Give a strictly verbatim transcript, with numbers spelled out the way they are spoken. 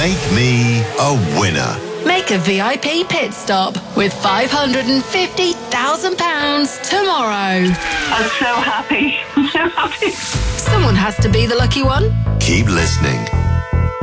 Make me a winner. Make a V I P pit stop with five hundred fifty thousand pounds tomorrow. I'm so happy. I'm so happy. Someone has to be the lucky one. Keep listening.